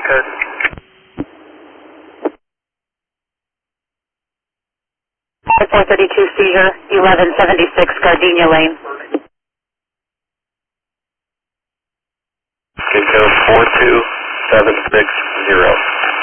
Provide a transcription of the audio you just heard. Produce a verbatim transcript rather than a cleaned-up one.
code. four thirty-two seizure, eleven seventy-six Gardenia Lane. Okay, code four two seven six zero.